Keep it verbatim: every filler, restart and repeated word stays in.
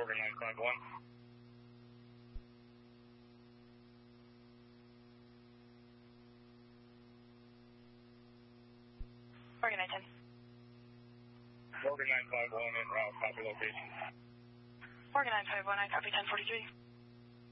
Morgan nine five one. Morgan nine ten. Morgan nine five one, en route, copy location. Morgan nine five one, I copy ten forty-three.